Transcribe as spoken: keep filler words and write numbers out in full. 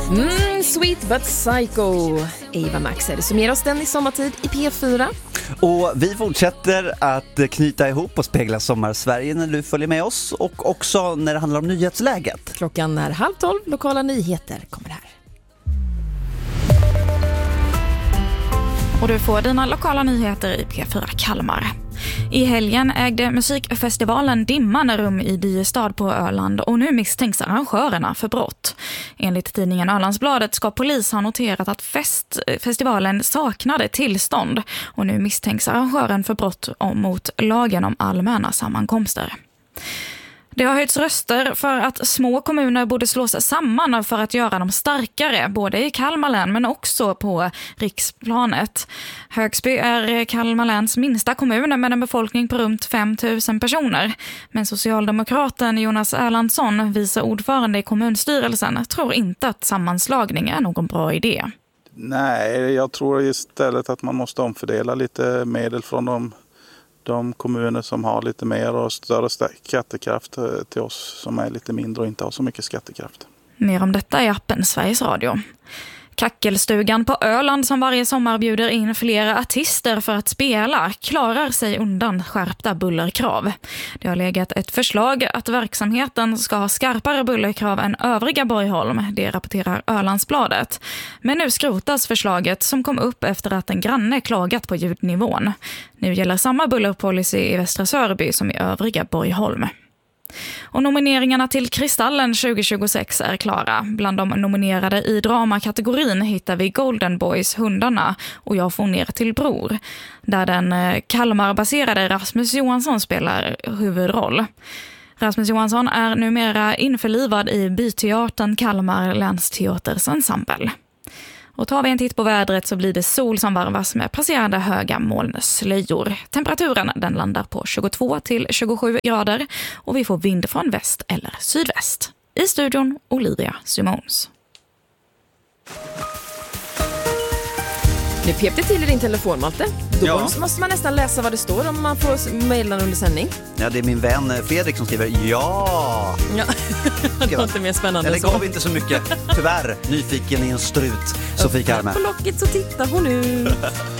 Mm, Sweet but Psycho. Ava Max är det som ger oss den i sommartid i P fyra. Och vi fortsätter att knyta ihop och spegla sommar-Sverige när du följer med oss. Och också när det handlar om nyhetsläget. Klockan är halv tolv, lokala nyheter kommer här. Och du får dina lokala nyheter i P fyra Kalmar. I helgen ägde musikfestivalen Dimman rum i Diestad på Öland och nu misstänks arrangörerna för brott. Enligt tidningen Ölandsbladet ska polis ha noterat att fest, festivalen saknade tillstånd och nu misstänks arrangören för brott mot lagen om allmänna sammankomster. Det har höjts röster för att små kommuner borde slås samman för att göra dem starkare, både i Kalmar län men också på riksplanet. Högsby är Kalmar läns minsta kommun med en befolkning på runt fem tusen personer. Men socialdemokraten Jonas Erlandsson, vice ordförande i kommunstyrelsen, tror inte att sammanslagning är någon bra idé. Nej, jag tror istället att man måste omfördela lite medel från de de kommuner som har lite mer och större skattekraft till oss som är lite mindre och inte har så mycket skattekraft. Mer om detta i appen Sveriges Radio. Kackelstugan på Öland som varje sommar bjuder in flera artister för att spela klarar sig undan skärpta bullerkrav. Det har legat ett förslag att verksamheten ska ha skarpare bullerkrav än övriga Borgholm, det rapporterar Ölandsbladet. Men nu skrotas förslaget som kom upp efter att en granne klagat på ljudnivån. Nu gäller samma bullerpolicy i Västra Sörby som i övriga Borgholm. Och nomineringarna till Kristallen tjugo tjugosex är klara. Bland de nominerade i dramakategorin hittar vi Golden Boys Hundarna och Jag får ner till bror, där den Kalmar-baserade Rasmus Johansson spelar huvudroll. Rasmus Johansson är numera införlivad i Byteatern Kalmar länsteaters ensemble. Och tar vi en titt på vädret så blir det sol som varvas med passerande höga molnslöjor. Temperaturen den landar på tjugotvå till tjugosju grader och vi får vind från väst eller sydväst. I studion Olivia Simons. Nu pep det till i din telefon, Malte. Då Ja. måste man nästan läsa vad det står om man får mejla under sändning. Ja, det är min vän Fredrik som skriver ja. Ja, det var inte mer spännande. Eller så. gav inte så mycket. Tyvärr, nyfiken i en strut. Sofie Kalmar. På locket så tittar hon nu.